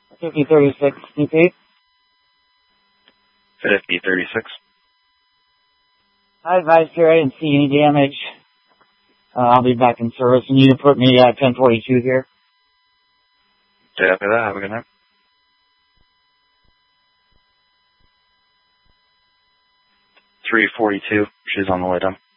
5036 DP. 5036. I advised here I didn't see any damage. I'll be back in service, and you can put me at 1042 here. Okay, after that, have a good night. 342, she's on the way down.